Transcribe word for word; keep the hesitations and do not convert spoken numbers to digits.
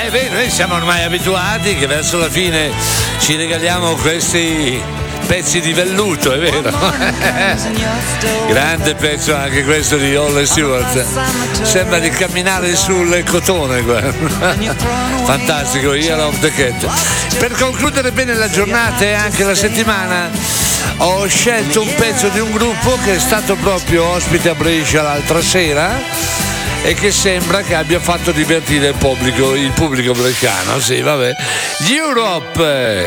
Eh beh, noi siamo ormai abituati che verso la fine ci regaliamo questi pezzi di velluto, è vero? Grande pezzo anche questo di Holly Stewart, sembra di camminare sul cotone, guarda. Fantastico, Year of the Cat. Per concludere bene la giornata e anche la settimana ho scelto un pezzo di un gruppo che è stato proprio ospite a Brescia l'altra sera e che sembra che abbia fatto divertire il pubblico, il pubblico bresciano. Sì, vabbè. Europe,